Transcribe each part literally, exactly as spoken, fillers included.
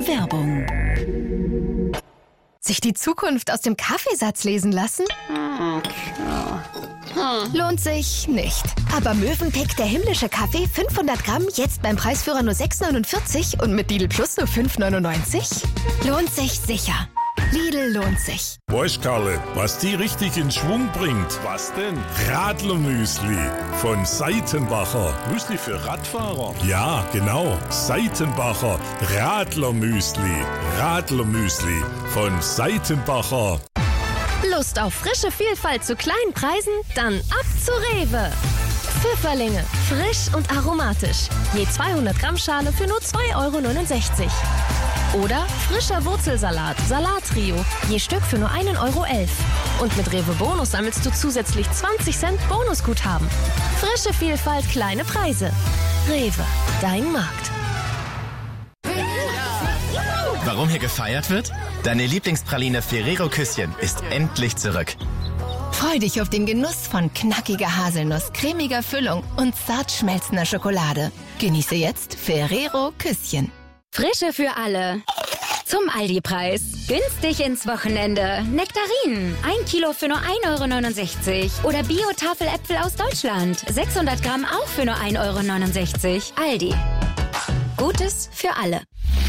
Werbung. Sich die Zukunft aus dem Kaffeesatz lesen lassen? Lohnt sich nicht. Aber Mövenpick, der himmlische Kaffee, fünfhundert Gramm, jetzt beim Preisführer nur sechs neunundvierzig und mit Lidl Plus nur fünf neunundneunzig? Lohnt sich sicher. Lidl lohnt sich. Weißt, Karle, was die richtig in Schwung bringt? Was denn? Radlermüsli von Seitenbacher. Müsli für Radfahrer? Ja, genau. Seitenbacher Radlermüsli. Radlermüsli von Seitenbacher. Lust auf frische Vielfalt zu kleinen Preisen? Dann ab zu Rewe. Pfifferlinge, frisch und aromatisch. Je zweihundert Gramm Schale für nur zwei Euro neunundsechzig. Oder frischer Wurzelsalat, Salattrio, je Stück für nur ein Euro elf. Und mit Rewe Bonus sammelst du zusätzlich zwanzig Cent Bonusguthaben. Frische Vielfalt, kleine Preise. Rewe, dein Markt. Warum hier gefeiert wird? Deine Lieblingspraline Ferrero Küsschen ist endlich zurück. Freu dich auf den Genuss von knackiger Haselnuss, cremiger Füllung und zart schmelzender Schokolade. Genieße jetzt Ferrero Küsschen. Frische für alle. Zum Aldi-Preis. Günstig ins Wochenende. Nektarinen. Ein Kilo für nur ein Euro neunundsechzig. Oder Bio-Tafeläpfel aus Deutschland. sechshundert Gramm auch für nur ein Euro neunundsechzig. Aldi. Gutes für alle.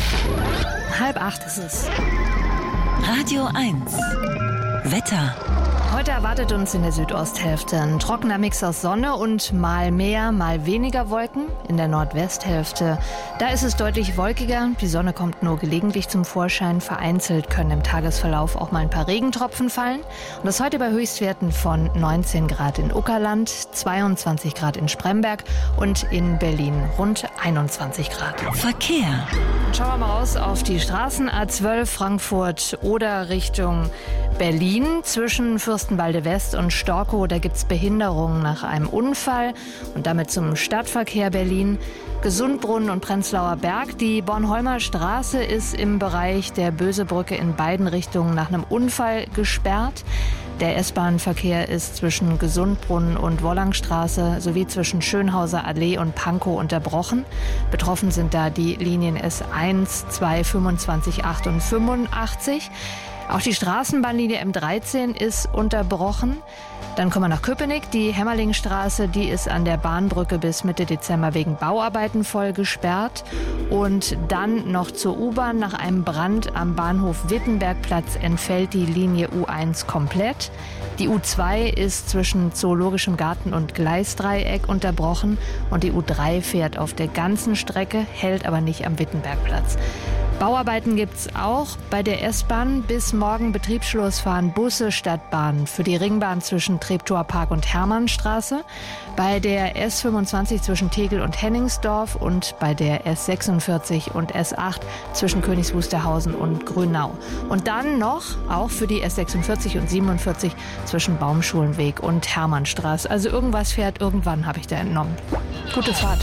Halb acht ist es. Radio eins. Wetter. Heute erwartet uns in der Südosthälfte ein trockener Mix aus Sonne und mal mehr, mal weniger Wolken. In der Nordwesthälfte, da ist es deutlich wolkiger. Die Sonne kommt nur gelegentlich zum Vorschein. Vereinzelt können im Tagesverlauf auch mal ein paar Regentropfen fallen. Und das heute bei Höchstwerten von neunzehn Grad in Uckerland, zweiundzwanzig Grad in Spremberg und in Berlin rund einundzwanzig Grad. Verkehr. Schauen wir mal raus auf die Straßen. A zwölf Frankfurt oder Richtung Berlin zwischen Fürstenwalde West und Storkow. Da gibt es Behinderungen nach einem Unfall und damit zum Stadtverkehr Berlin. Gesundbrunnen und Prenzlauer Berg. Die Bornholmer Straße ist im Bereich der Bösebrücke in beiden Richtungen nach einem Unfall gesperrt. Der S-Bahn-Verkehr ist zwischen Gesundbrunnen und Wollangstraße sowie zwischen Schönhauser Allee und Pankow unterbrochen. Betroffen sind da die Linien S eins, zwei, fünfundzwanzig, acht und fünfundachtzig. Auch die Straßenbahnlinie M dreizehn ist unterbrochen. Dann kommen wir nach Köpenick. Die Hämmerlingstraße, die ist an der Bahnbrücke bis Mitte Dezember wegen Bauarbeiten voll gesperrt. Und dann noch zur U-Bahn. Nach einem Brand am Bahnhof Wittenbergplatz entfällt die Linie U eins komplett. Die U zwei ist zwischen Zoologischem Garten und Gleisdreieck unterbrochen. Und die U drei fährt auf der ganzen Strecke, hält aber nicht am Wittenbergplatz. Bauarbeiten gibt's auch bei der S-Bahn. Bis morgen Betriebsschluss fahren Busse statt Bahn für die Ringbahn zwischen Treptower Park und Hermannstraße, bei der S fünfundzwanzig zwischen Tegel und Henningsdorf und bei der S sechsundvierzig und S acht zwischen Königs Wusterhausen und Grünau. Und dann noch auch für die S sechsundvierzig und siebenundvierzig zwischen Baumschulenweg und Hermannstraße. Also irgendwas fährt irgendwann, habe ich da entnommen. Gute Fahrt.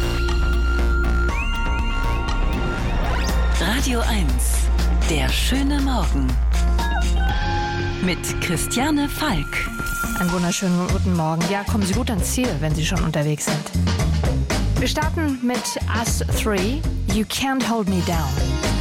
Radio eins. Der schöne Morgen. Mit Christiane Falk. Einen wunderschönen guten Morgen. Ja, kommen Sie gut ans Ziel, wenn Sie schon unterwegs sind. Wir starten mit Us Three. You Can't Hold Me Down.